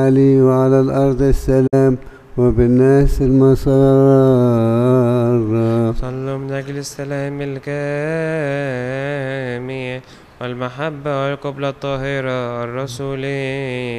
علي وعلى الأرض السلام وبالناس المسار. صلوا من أجل السلام الجامع والمحبة والقبلة الطاهرة الرسولية